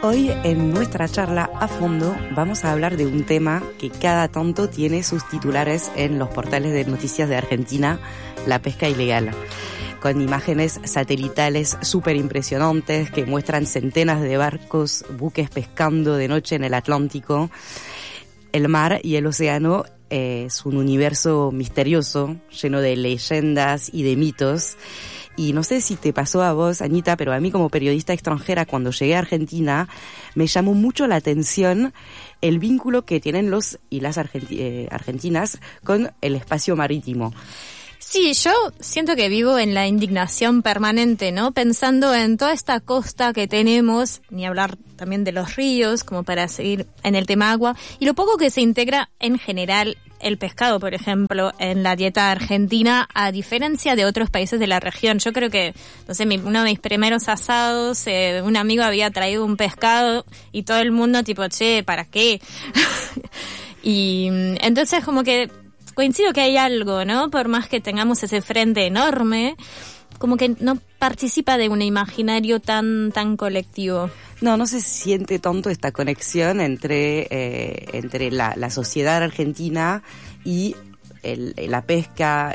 Hoy en nuestra charla a fondo vamos a hablar de un tema que cada tanto tiene sus titulares en los portales de noticias de Argentina, la pesca ilegal, con imágenes satelitales súper impresionantes que muestran centenas de barcos, buques pescando de noche en el Atlántico. El mar y el océano es un universo misterioso, lleno de leyendas y de mitos. Y no sé si te pasó a vos, Anita, pero a mí como periodista extranjera, cuando llegué a Argentina, me llamó mucho la atención el vínculo que tienen los y las argentinas con el espacio marítimo. Sí, yo siento que vivo en la indignación permanente, ¿no? Pensando en toda esta costa que tenemos, ni hablar también de los ríos, como para seguir en el tema agua, y lo poco que se integra en general el pescado, por ejemplo, en la dieta argentina, a diferencia de otros países de la región. Yo creo que, no sé, uno de mis primeros asados, un amigo había traído un pescado y todo el mundo tipo, che, ¿para qué? Y entonces como que coincido que hay algo, ¿no? Por más que tengamos ese frente enorme, como que no participa de un imaginario tan colectivo. No se siente tanto esta conexión entre la sociedad argentina y la pesca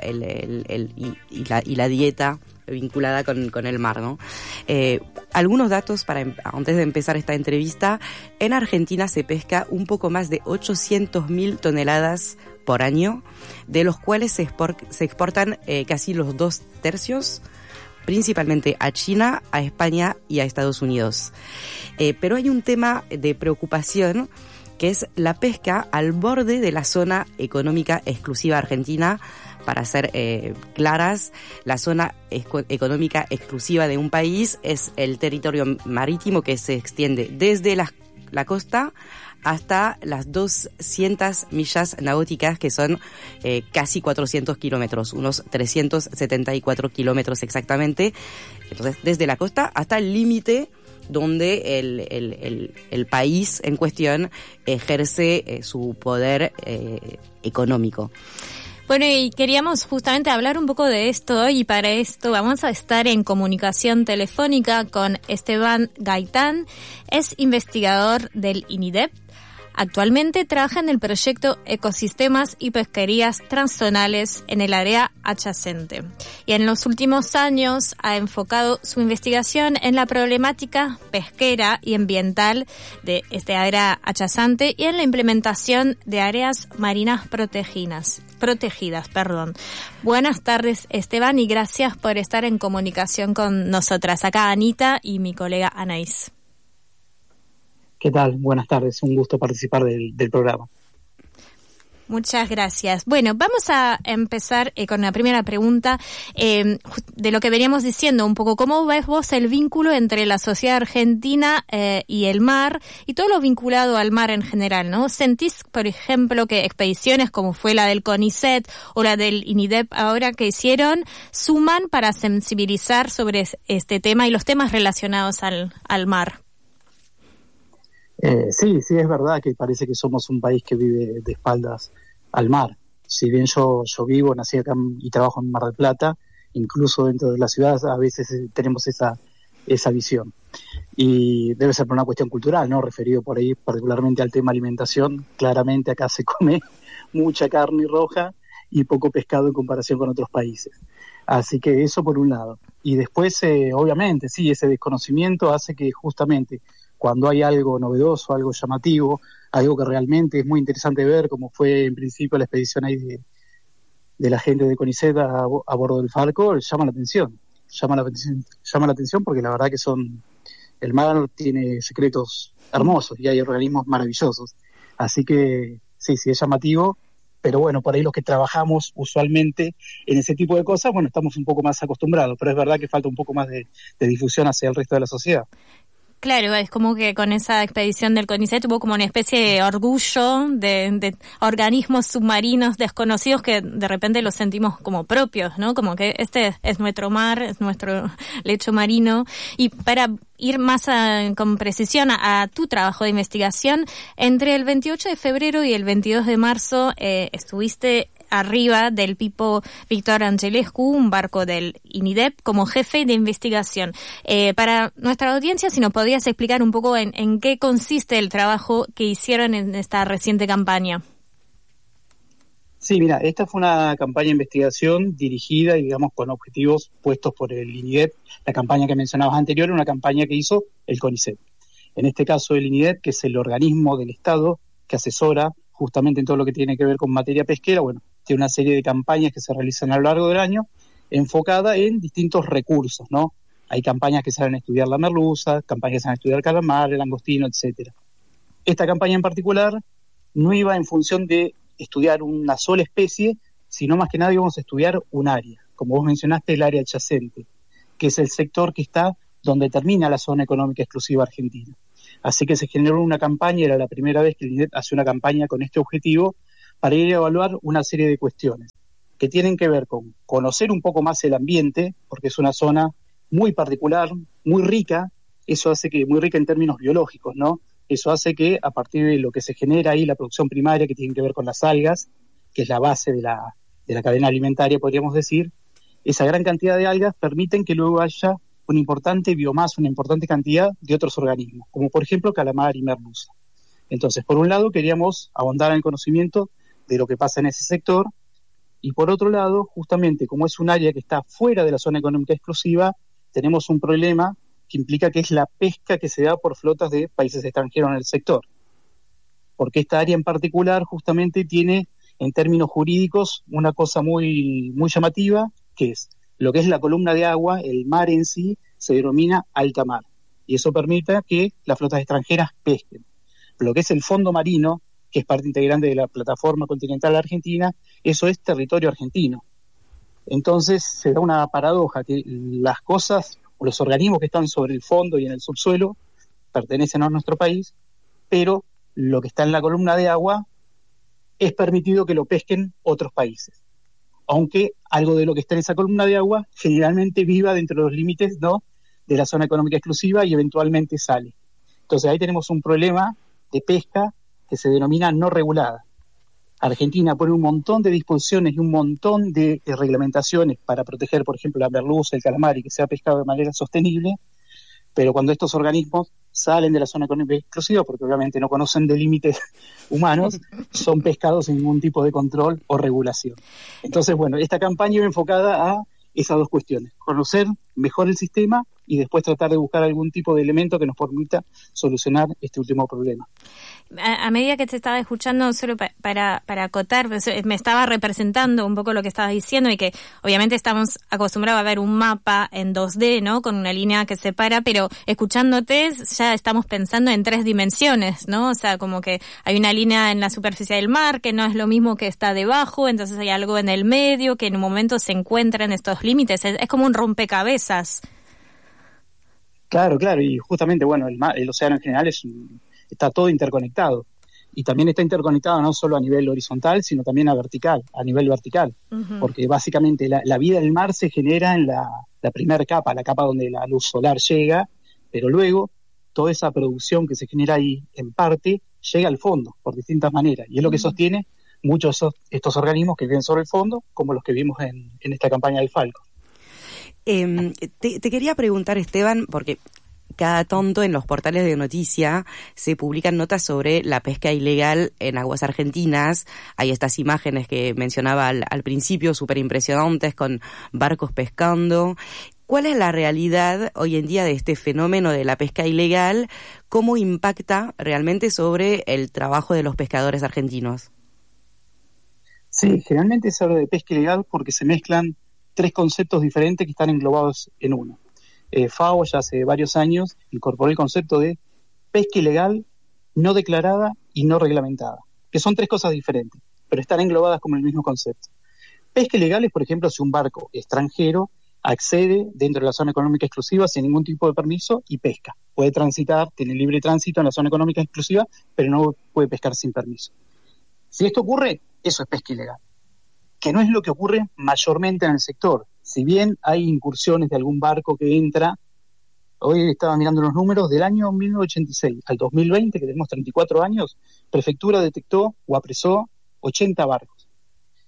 y la dieta vinculada con el mar, ¿no? Algunos datos antes de empezar esta entrevista. En Argentina se pesca un poco más de 800.000 toneladas por año, de los cuales se exportan casi los 2/3, principalmente a China, a España y a Estados Unidos. Pero hay un tema de preocupación, que es la pesca al borde de la zona económica exclusiva argentina. Para ser claras, la zona económica exclusiva de un país es el territorio marítimo que se extiende desde la costa hasta las 200 millas náuticas, que son casi 400 kilómetros, unos 374 kilómetros exactamente. Entonces, desde la costa hasta el límite donde el país en cuestión ejerce su poder económico. Bueno, y queríamos justamente hablar un poco de esto, y para esto vamos a estar en comunicación telefónica con Esteban Gaitán. Es investigador del INIDEP. Actualmente trabaja en el proyecto Ecosistemas y Pesquerías Transzonales en el área adyacente. Y en los últimos años ha enfocado su investigación en la problemática pesquera y ambiental de este área adyacente y en la implementación de áreas marinas protegidas. Buenas tardes, Esteban, y gracias por estar en comunicación con nosotras. Acá Anita y mi colega Anaís. ¿Qué tal? Buenas tardes, un gusto participar del programa. Muchas gracias. Bueno, vamos a empezar con la primera pregunta de lo que veníamos diciendo un poco. ¿Cómo ves vos el vínculo entre la sociedad argentina y el mar y todo lo vinculado al mar en general, ¿no? ¿Sentís, por ejemplo, que expediciones como fue la del CONICET o la del INIDEP ahora que hicieron suman para sensibilizar sobre este tema y los temas relacionados al mar? Sí, es verdad que parece que somos un país que vive de espaldas al mar. Si bien yo vivo, nací acá y trabajo en Mar del Plata, incluso dentro de la ciudad a veces tenemos esa visión. Y debe ser por una cuestión cultural, ¿no? Referido por ahí particularmente al tema alimentación. Claramente acá se come mucha carne roja y poco pescado en comparación con otros países. Así que eso por un lado. Y después, obviamente, sí, ese desconocimiento hace que justamente cuando hay algo novedoso, algo llamativo, algo que realmente es muy interesante ver, como fue en principio la expedición ahí de la gente de CONICET a bordo del Falco, llama la atención. Llama la atención porque la verdad que el mar tiene secretos hermosos y hay organismos maravillosos. Así que sí, es llamativo, pero bueno, por ahí los que trabajamos usualmente en ese tipo de cosas, bueno, estamos un poco más acostumbrados, pero es verdad que falta un poco más de difusión hacia el resto de la sociedad. Claro, es como que con esa expedición del CONICET hubo como una especie de orgullo de organismos submarinos desconocidos que de repente los sentimos como propios, ¿no? Como que este es nuestro mar, es nuestro lecho marino. Y para ir más con precisión a tu trabajo de investigación, entre el 28 de febrero y el 22 de marzo estuviste arriba del Pipo Victor Angelescu, un barco del INIDEP, como jefe de investigación. Para nuestra audiencia, si nos podrías explicar un poco en qué consiste el trabajo que hicieron en esta reciente campaña. Sí, mira, esta fue una campaña de investigación dirigida y, digamos, con objetivos puestos por el INIDEP. La campaña que mencionabas anterior era una campaña que hizo el CONICET. En este caso, el INIDEP, que es el organismo del Estado que asesora justamente en todo lo que tiene que ver con materia pesquera, bueno, tiene una serie de campañas que se realizan a lo largo del año enfocada en distintos recursos, ¿no? Hay campañas que salen a estudiar la merluza, campañas que salen a estudiar el calamar, el langostino, etcétera. Esta campaña en particular no iba en función de estudiar una sola especie, sino más que nada íbamos a estudiar un área, como vos mencionaste, el área adyacente, que es el sector que está donde termina la zona económica exclusiva argentina. Así que se generó una campaña, era la primera vez que el INDEP hace una campaña con este objetivo, para ir a evaluar una serie de cuestiones que tienen que ver con conocer un poco más el ambiente, porque es una zona muy particular, muy rica, eso hace que, muy rica en términos biológicos, ¿no? Eso hace que, a partir de lo que se genera ahí, la producción primaria, que tiene que ver con las algas, que es la base de la cadena alimentaria, podríamos decir, esa gran cantidad de algas permiten que luego haya una importante biomasa, una importante cantidad de otros organismos, como por ejemplo calamar y merluza. Entonces, por un lado, queríamos ahondar en el conocimiento de lo que pasa en ese sector, y por otro lado, justamente, como es un área que está fuera de la zona económica exclusiva, tenemos un problema que implica que es la pesca que se da por flotas de países extranjeros en el sector. Porque esta área en particular justamente tiene, en términos jurídicos, una cosa muy, muy llamativa, que es lo que es la columna de agua, el mar en sí, se denomina alta mar. Y eso permite que las flotas extranjeras pesquen. Lo que es el fondo marino, que es parte integrante de la plataforma continental argentina, eso es territorio argentino. Entonces se da una paradoja, que las cosas o los organismos que están sobre el fondo y en el subsuelo pertenecen a nuestro país, pero lo que está en la columna de agua es permitido que lo pesquen otros países. Aunque algo de lo que está en esa columna de agua generalmente viva dentro de los límites, ¿no?, de la zona económica exclusiva y eventualmente sale. Entonces ahí tenemos un problema de pesca que se denomina no regulada. Argentina pone un montón de disposiciones y un montón de reglamentaciones para proteger, por ejemplo, la merluza, el calamar y que sea pescado de manera sostenible, pero cuando estos organismos salen de la zona económica exclusiva, porque obviamente no conocen de límites humanos, son pescados sin ningún tipo de control o regulación. Entonces, bueno, esta campaña iba enfocada a esas dos cuestiones: conocer mejor el sistema y después tratar de buscar algún tipo de elemento que nos permita solucionar este último problema. A medida que te estaba escuchando, solo para acotar, me estaba representando un poco lo que estabas diciendo, y que obviamente estamos acostumbrados a ver un mapa en 2D, ¿no?, con una línea que separa, pero escuchándote ya estamos pensando en 3 dimensiones, ¿no? O sea, como que hay una línea en la superficie del mar que no es lo mismo que está debajo, entonces hay algo en el medio que en un momento se encuentra en estos límites. Es como un rompecabezas. Claro, y justamente, bueno, el océano en general está todo interconectado, y también está interconectado no solo a nivel horizontal, sino también a nivel vertical, porque básicamente la vida del mar se genera en la primera capa, la capa donde la luz solar llega, pero luego toda esa producción que se genera ahí, en parte, llega al fondo, por distintas maneras, y es lo que sostiene muchos de estos organismos que viven sobre el fondo, como los que vimos en esta campaña del Falco. Te quería preguntar, Esteban, porque cada tanto en los portales de noticia se publican notas sobre la pesca ilegal en aguas argentinas. Hay estas imágenes que mencionaba al principio, súper impresionantes, con barcos pescando. ¿Cuál es la realidad hoy en día de este fenómeno de la pesca ilegal? ¿Cómo impacta realmente sobre el trabajo de los pescadores argentinos? Sí, generalmente se habla de pesca ilegal porque se mezclan 3 conceptos diferentes que están englobados en uno. FAO ya hace varios años incorporó el concepto de pesca ilegal, no declarada y no reglamentada, que son 3 cosas diferentes, pero están englobadas como el mismo concepto. Pesca ilegal es, por ejemplo, si un barco extranjero accede dentro de la zona económica exclusiva sin ningún tipo de permiso y pesca. Puede transitar, tiene libre tránsito en la zona económica exclusiva, pero no puede pescar sin permiso. Si esto ocurre, eso es pesca ilegal, que no es lo que ocurre mayormente en el sector. Si bien hay incursiones de algún barco que entra, hoy estaba mirando los números, del año 1986 al 2020, que tenemos 34 años, Prefectura detectó o apresó 80 barcos.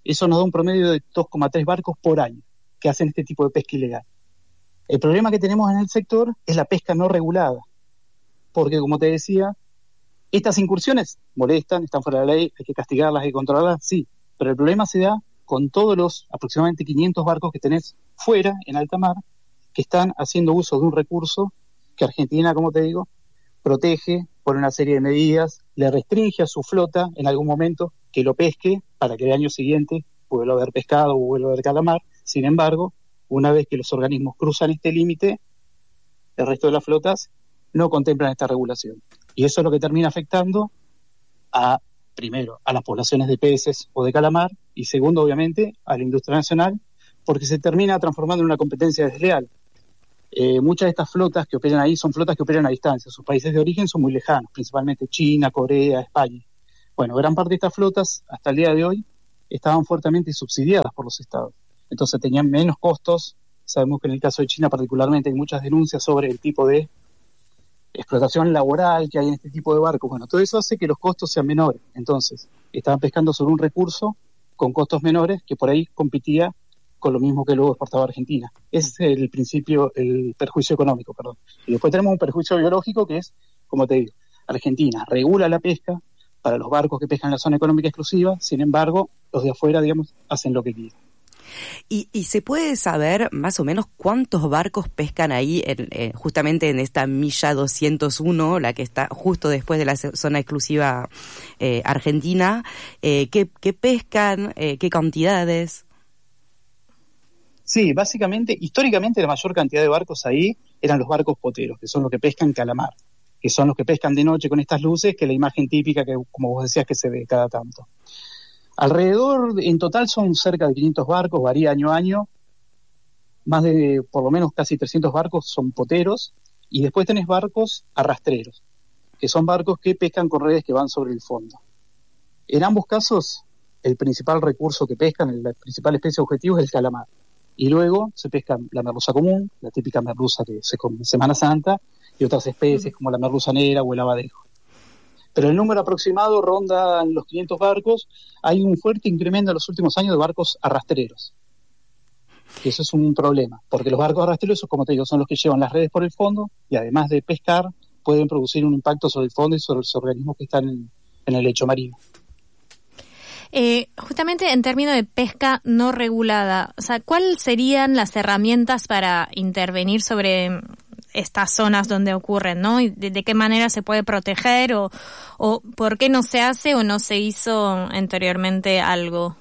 Eso nos da un promedio de 2,3 barcos por año que hacen este tipo de pesca ilegal. El problema que tenemos en el sector es la pesca no regulada, porque como te decía, estas incursiones molestan, están fuera de la ley, hay que castigarlas, hay que controlarlas, sí, pero el problema se da con todos los aproximadamente 500 barcos que tenés fuera, en alta mar, que están haciendo uso de un recurso que Argentina, como te digo, protege por una serie de medidas, le restringe a su flota en algún momento que lo pesque para que el año siguiente vuelva a haber pescado o vuelva a haber calamar. Sin embargo, una vez que los organismos cruzan este límite, el resto de las flotas no contemplan esta regulación. Y eso es lo que termina afectando primero, a las poblaciones de peces o de calamar, y segundo, obviamente, a la industria nacional, porque se termina transformando en una competencia desleal. Muchas de estas flotas que operan ahí son flotas que operan a distancia. Sus países de origen son muy lejanos, principalmente China, Corea, España. Bueno, gran parte de estas flotas, hasta el día de hoy, estaban fuertemente subsidiadas por los estados. Entonces tenían menos costos. Sabemos que en el caso de China particularmente hay muchas denuncias sobre el tipo de explotación laboral que hay en este tipo de barcos. Bueno, todo eso hace que los costos sean menores. Entonces, estaban pescando sobre un recurso con costos menores que por ahí competía con lo mismo que luego exportaba Argentina. Ese es el perjuicio económico, perdón. Y después tenemos un perjuicio biológico que es, como te digo, Argentina regula la pesca para los barcos que pescan en la zona económica exclusiva, sin embargo, los de afuera, digamos, hacen lo que quieren. ¿Y se puede saber más o menos cuántos barcos pescan ahí, justamente en esta milla 201, la que está justo después de la zona exclusiva argentina? ¿Qué pescan? ¿Qué cantidades? Sí, básicamente, históricamente la mayor cantidad de barcos ahí eran los barcos poteros, que son los que pescan calamar, que son los que pescan de noche con estas luces, que es la imagen típica que, como vos decías, que se ve cada tanto. Alrededor, en total son cerca de 500 barcos, varía año a año, más de por lo menos casi 300 barcos son poteros, y después tenés barcos arrastreros, que son barcos que pescan con redes que van sobre el fondo. En ambos casos, el principal recurso que pescan, la principal especie objetivo es el calamar, y luego se pesca la merluza común, la típica merluza que se come en Semana Santa, y otras especies como la merluza negra o el abadejo. Pero el número aproximado ronda los 500 barcos. Hay un fuerte incremento en los últimos años de barcos arrastreros. Y eso es un problema, porque los barcos arrastreros, como te digo, son los que llevan las redes por el fondo y además de pescar, pueden producir un impacto sobre el fondo y sobre los organismos que están en el lecho marino. Justamente en términos de pesca no regulada, o sea, ¿cuáles serían las herramientas para intervenir sobre estas zonas donde ocurren, ¿no? Y de qué manera se puede proteger o por qué no se hace o no se hizo anteriormente algo?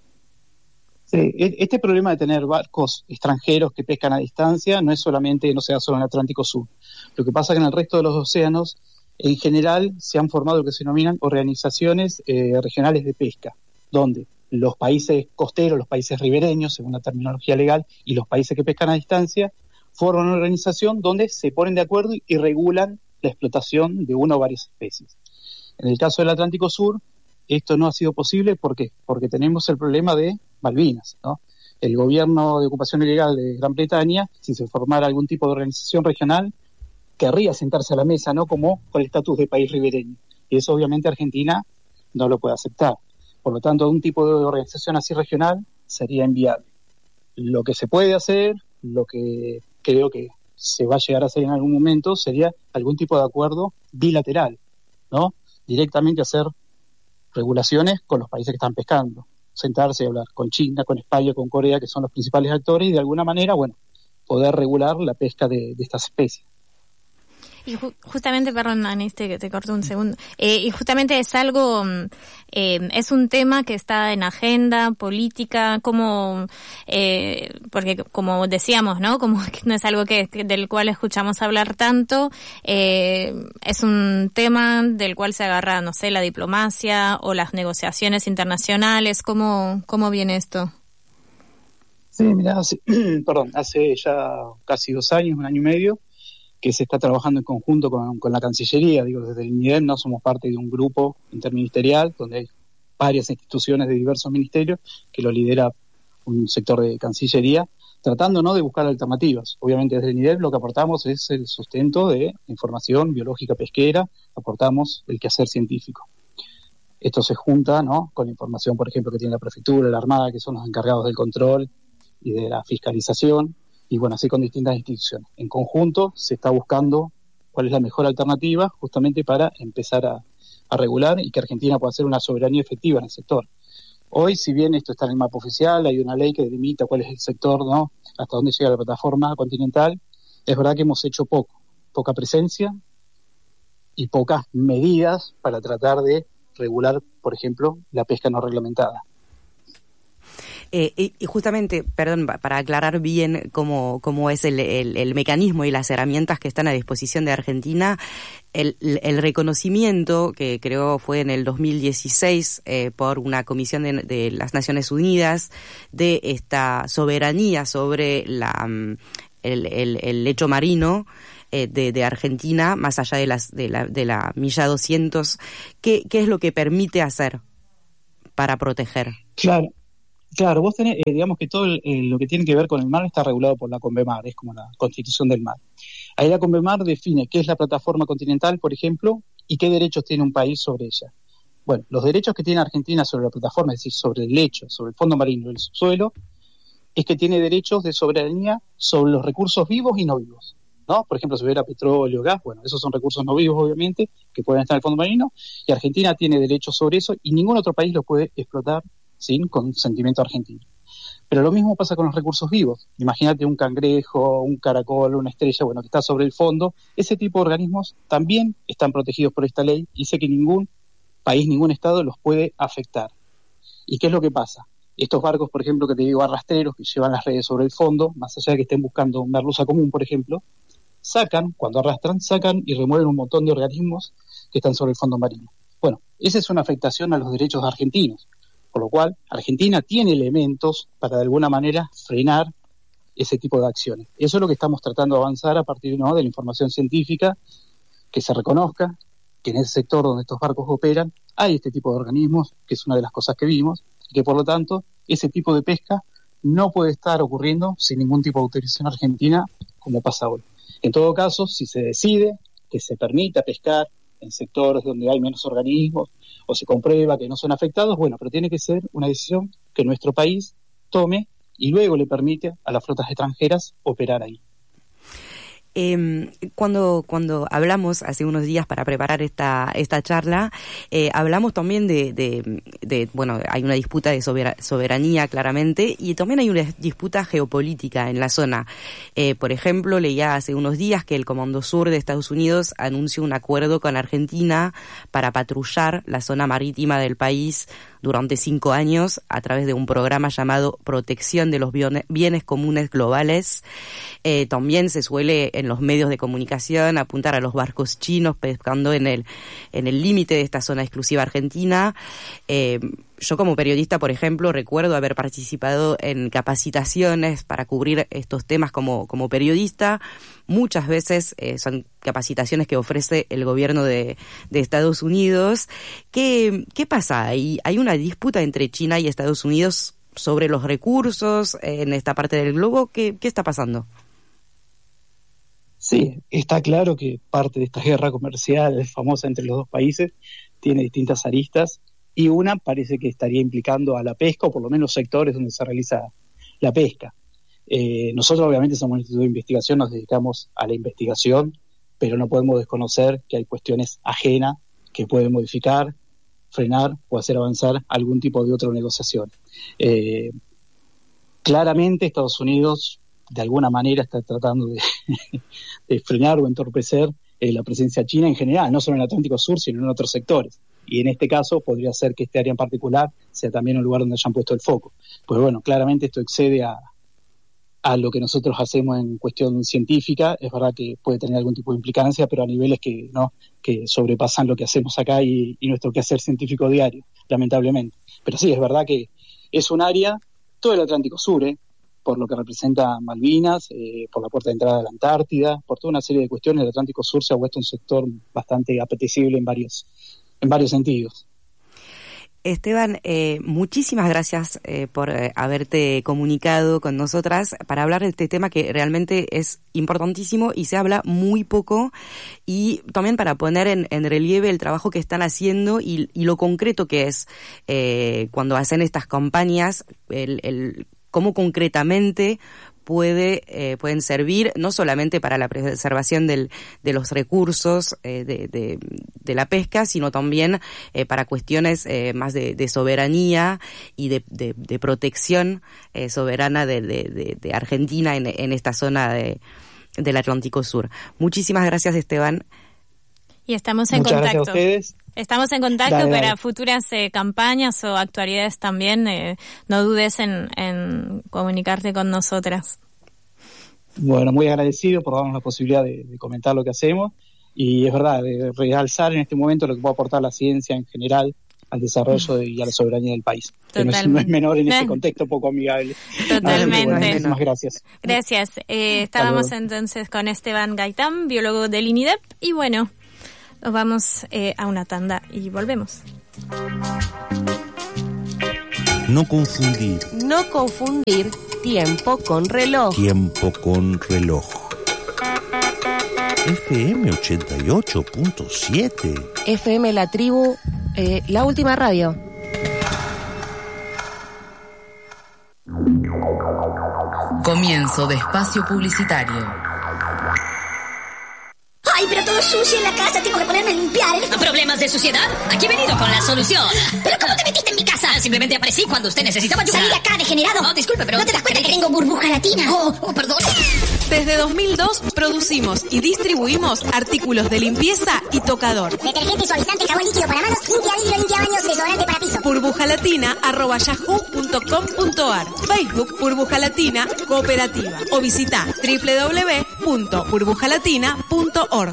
Sí, este problema de tener barcos extranjeros que pescan a distancia no se da solo en el Atlántico Sur. Lo que pasa es que en el resto de los océanos, en general, se han formado lo que se denominan organizaciones regionales de pesca, donde los países costeros, los países ribereños, según la terminología legal, y los países que pescan a distancia, forman una organización donde se ponen de acuerdo y regulan la explotación de una o varias especies. En el caso del Atlántico Sur, esto no ha sido posible. ¿Por qué? Porque tenemos el problema de Malvinas, ¿no? El gobierno de ocupación ilegal de Gran Bretaña, si se formara algún tipo de organización regional, querría sentarse a la mesa, ¿no? Como con el estatus de país ribereño. Y eso obviamente Argentina no lo puede aceptar. Por lo tanto, un tipo de organización así regional sería inviable. Lo que se puede hacer, lo que creo que se va a llegar a hacer en algún momento, sería algún tipo de acuerdo bilateral, ¿no? Directamente hacer regulaciones con los países que están pescando. Sentarse y hablar con China, con España, con Corea, que son los principales actores, y de alguna manera, bueno, poder regular la pesca de estas especies. Y justamente, perdón, Anis, que te corto un segundo. Y justamente es algo, es un tema que está en agenda política, como, porque como decíamos, ¿no? Como que no es algo del cual escuchamos hablar tanto, es un tema del cual se agarra, no sé, la diplomacia o las negociaciones internacionales. ¿Cómo viene esto? Sí, mira, hace ya casi 2 años, 1 año y medio, que se está trabajando en conjunto con la Cancillería. Desde el INIDEM no somos parte de un grupo interministerial donde hay varias instituciones de diversos ministerios que lo lidera un sector de Cancillería, tratando de buscar alternativas. Obviamente desde el INIDEM lo que aportamos es el sustento de información biológica pesquera, aportamos el quehacer científico. Esto se junta, ¿no?, con la información, por ejemplo, que tiene la prefectura, la Armada, que son los encargados del control y de la fiscalización, y bueno, así con distintas instituciones. En conjunto se está buscando cuál es la mejor alternativa justamente para empezar a regular y que Argentina pueda hacer una soberanía efectiva en el sector. Hoy, si bien esto está en el mapa oficial, hay una ley que delimita cuál es el sector, ¿no?, hasta dónde llega la plataforma continental, es verdad que hemos hecho poca presencia y pocas medidas para tratar de regular, por ejemplo, la pesca no reglamentada. Y justamente, perdón, para aclarar bien cómo es el mecanismo y las herramientas que están a disposición de Argentina, el reconocimiento que creo fue en el 2016 por una comisión de las Naciones Unidas de esta soberanía sobre el lecho marino de Argentina, más allá de la milla 200, ¿qué es lo que permite hacer para proteger? Claro, vos tenés, digamos que todo lo que tiene que ver con el mar está regulado por la CONVEMAR, es como la Constitución del Mar. Ahí la CONVEMAR define qué es la plataforma continental, por ejemplo, y qué derechos tiene un país sobre ella. Bueno, los derechos que tiene Argentina sobre la plataforma, es decir, sobre el lecho, sobre el fondo marino y el subsuelo, es que tiene derechos de soberanía sobre los recursos vivos y no vivos, ¿no? Por ejemplo, si hubiera petróleo, gas, bueno, esos son recursos no vivos, obviamente, que pueden estar en el fondo marino, y Argentina tiene derechos sobre eso, y ningún otro país lo puede explotar sin consentimiento argentino. Pero lo mismo pasa con los recursos vivos. Imagínate un cangrejo, un caracol, una estrella, bueno, que está sobre el fondo. Ese tipo de organismos también están protegidos por esta ley y sé que ningún país, ningún estado los puede afectar. ¿Y qué es lo que pasa? Estos barcos, por ejemplo, que te digo, arrastreros, que llevan las redes sobre el fondo, más allá de que estén buscando una merluza común, por ejemplo, cuando arrastran, sacan y remueven un montón de organismos que están sobre el fondo marino. Bueno, esa es una afectación a los derechos argentinos. Por lo cual, Argentina tiene elementos para de alguna manera frenar ese tipo de acciones. Eso es lo que estamos tratando de avanzar a partir, ¿no?, de la información científica, que se reconozca que en ese sector donde estos barcos operan hay este tipo de organismos, que es una de las cosas que vimos, y que por lo tanto ese tipo de pesca no puede estar ocurriendo sin ningún tipo de autorización argentina como pasa hoy. En todo caso, si se decide que se permita pescar en sectores donde hay menos organismos o se comprueba que no son afectados, bueno, pero tiene que ser una decisión que nuestro país tome y luego le permite a las flotas extranjeras operar ahí. Cuando hablamos hace unos días para preparar esta charla, hablamos también de bueno, hay una disputa de soberanía claramente y también hay una disputa geopolítica en la zona. Por ejemplo, leía hace unos días que el Comando Sur de Estados Unidos anunció un acuerdo con Argentina para patrullar la zona marítima del país durante 5 años a través de un programa llamado Protección de los Bienes Comunes Globales. También se suele en los medios de comunicación apuntar a los barcos chinos pescando en el límite de esta zona exclusiva argentina. Yo como periodista, por ejemplo, recuerdo haber participado en capacitaciones para cubrir estos temas como periodista. Muchas veces son capacitaciones que ofrece el gobierno de Estados Unidos. ¿Qué pasa ahí? ¿Hay una disputa entre China y Estados Unidos sobre los recursos en esta parte del globo? ¿Qué está pasando? Sí, está claro que parte de esta guerra comercial famosa entre los dos países tiene distintas aristas y una parece que estaría implicando a la pesca o por lo menos sectores donde se realiza la pesca. Nosotros obviamente somos un instituto de investigación, nos dedicamos a la investigación, pero no podemos desconocer que hay cuestiones ajenas que pueden modificar, frenar o hacer avanzar algún tipo de otra negociación. Claramente Estados Unidos de alguna manera está tratando de frenar o entorpecer la presencia china en general, no solo en el Atlántico Sur, sino en otros sectores. Y en este caso podría ser que este área en particular sea también un lugar donde hayan puesto el foco. Pues bueno, claramente esto excede a lo que nosotros hacemos en cuestión científica. Es verdad que puede tener algún tipo de implicancia, pero a niveles que sobrepasan lo que hacemos acá y nuestro quehacer científico diario, lamentablemente. Pero sí, es verdad que es un área, todo el Atlántico Sur, por lo que representa Malvinas, por la puerta de entrada de la Antártida, por toda una serie de cuestiones, el Atlántico Sur se ha vuelto un sector bastante apetecible en varios sentidos. Esteban, muchísimas gracias por haberte comunicado con nosotras para hablar de este tema que realmente es importantísimo y se habla muy poco, y también para poner en relieve el trabajo que están haciendo y lo concreto que es cuando hacen estas campañas, cómo concretamente pueden servir no solamente para la preservación de los recursos de la pesca, sino también para cuestiones más de soberanía y de protección soberana de Argentina en esta zona del Atlántico Sur. Muchísimas gracias, Esteban. Y estamos en Muchas contacto. Gracias a ustedes. Estamos en contacto Dale. para futuras campañas o actualidades también. No dudes en comunicarte con nosotras. Bueno, muy agradecido por darnos la posibilidad de comentar lo que hacemos, y es verdad, de realzar en este momento lo que puede aportar la ciencia en general al desarrollo y a la soberanía del país. Que no es menor en ese contexto poco amigable. Totalmente. Bueno, muchísimas gracias. Gracias. Estábamos entonces con Esteban Gaitán, biólogo del INIDEP, y bueno, nos vamos a una tanda y volvemos. No confundir. No confundir tiempo con reloj. Tiempo con reloj. FM 88.7. FM La Tribu, la última radio. Comienzo de espacio publicitario. ¡Ay, pero todo sucio en la casa! Tengo que ponerme a limpiar. ¿Problemas de suciedad? Aquí he venido con la solución. ¿Pero cómo te metiste en mi casa? Simplemente aparecí cuando usted necesitaba ayuda. ¡Salí de acá, degenerado! No, disculpe, pero... ¿No te das cuenta que tengo burbuja latina? Oh, perdón. Desde 2002 producimos y distribuimos artículos de limpieza y tocador. Detergente, suavizante, jabón líquido para manos, limpia vidrio, limpia baños, desodorante para piso. burbujalatina@yahoo.com.ar. Facebook Burbuja Latina Cooperativa. O visita www.burbujalatina.org.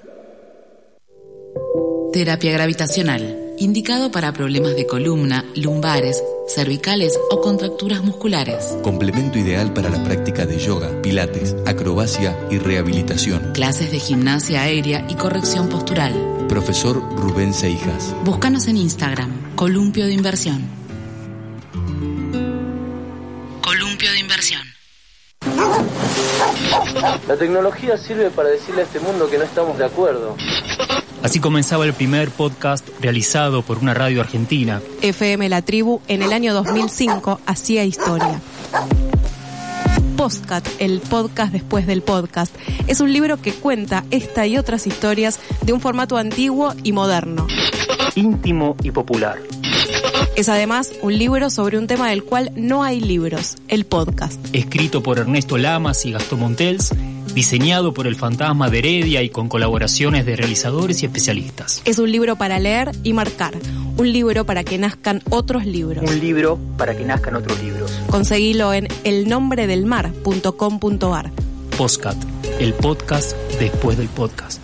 Terapia gravitacional. Indicado para problemas de columna, lumbares, cervicales o contracturas musculares. Complemento ideal para la práctica de yoga, pilates, acrobacia y rehabilitación. Clases de gimnasia aérea y corrección postural. Profesor Rubén Seijas. Búscanos en Instagram, Columpio de Inversión. Columpio de Inversión. La tecnología sirve para decirle a este mundo que no estamos de acuerdo. Así comenzaba el primer podcast realizado por una radio argentina. FM La Tribu en el año 2005 hacía historia. Postcat, el podcast después del podcast, es un libro que cuenta esta y otras historias de un formato antiguo y moderno. Íntimo y popular. Es además un libro sobre un tema del cual no hay libros, el podcast. Escrito por Ernesto Lamas y Gastón Montels, diseñado por el Fantasma de Heredia y con colaboraciones de realizadores y especialistas. Es un libro para leer y marcar, un libro para que nazcan otros libros. Un libro para que nazcan otros libros. Conseguilo en elnombredelmar.com.ar. Postcat, el podcast después del podcast.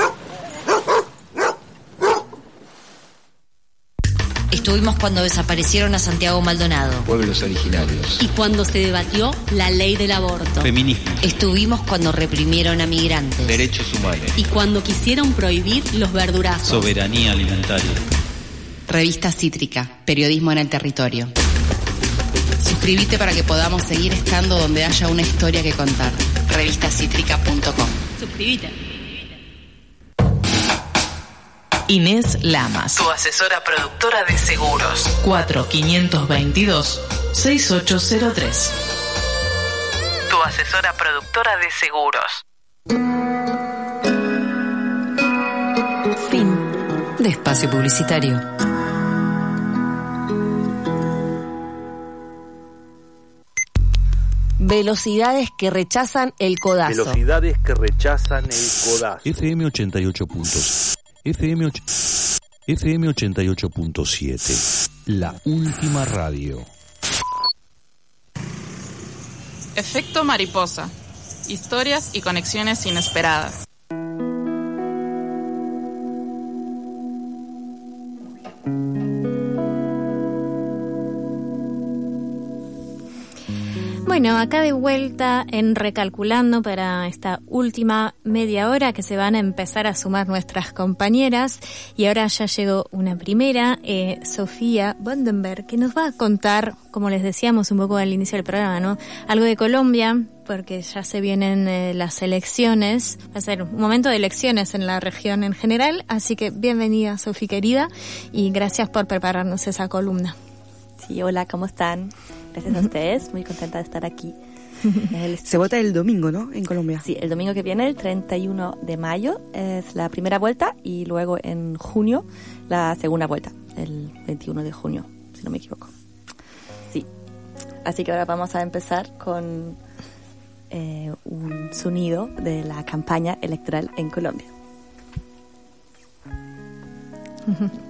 Estuvimos cuando desaparecieron a Santiago Maldonado. Pueblos originarios. Y cuando se debatió la ley del aborto. Feminismo. Estuvimos cuando reprimieron a migrantes. Derechos humanos. Y cuando quisieron prohibir los verdurazos. Soberanía alimentaria. Revista Cítrica, periodismo en el territorio. Suscríbete para que podamos seguir estando donde haya una historia que contar. Revistacítrica.com. Suscríbete. Inés Lamas, Tu asesora productora de seguros. 4522-6803. Tu asesora productora de seguros. Fin de espacio publicitario. Velocidades que rechazan el codazo. Velocidades que rechazan el codazo. FM 88 puntos. FM 88.7. La última radio. Efecto mariposa. Historias y conexiones inesperadas. Bueno, acá de vuelta en Recalculando para esta última media hora que se van a empezar a sumar nuestras compañeras, y ahora ya llegó una primera, Sofía Bondenberg, que nos va a contar, como les decíamos un poco al inicio del programa, ¿no? Algo de Colombia, porque ya se vienen las elecciones, va a ser un momento de elecciones en la región en general, así que bienvenida, Sofía querida, y gracias por prepararnos esa columna. Sí, hola, ¿cómo están? Gracias a ustedes, muy contenta de estar aquí. Se vota el domingo, ¿no? En Colombia. Sí, el domingo que viene, el 31 de mayo, es la primera vuelta, y luego en junio la segunda vuelta, el 21 de junio, si no me equivoco. Sí, así que ahora vamos a empezar con un sonido de la campaña electoral en Colombia.